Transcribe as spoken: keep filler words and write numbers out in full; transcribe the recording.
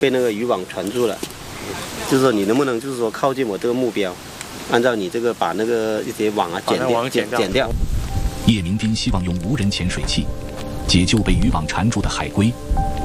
被那个渔网缠住了，就是说你能不能就是说靠近我这个目标，按照你这个把那个一些网啊剪掉，剪剪掉。 叶明斌希望用无人潜水器解救被渔网缠住的海龟。